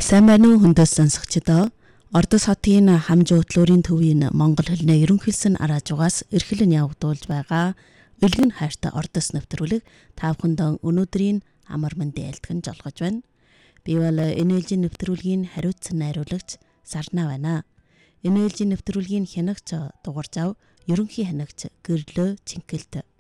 Сайн байна уу хүндэс сонсогчдоо. Ордос хотын хамжуу хөтлөөрийн төвийн Монгол хэлний ерөнхийлсөн араажугаас эрхлэн явагдуулж байгаа Үлгэн хайртай Ордос нэвтрүүлэг та бүхэнд өнөөдрийн амар мэндийн айлтган жолгож байна. Би бол энэ ээлжийн нэвтрүүлгийн хариуцсан найруулагч Сарна байна. Энэ ээлжийн нэвтрүүлгийн хянагч дугаржав ерөнхий хянагч Гэрлөө Цэнгэлт.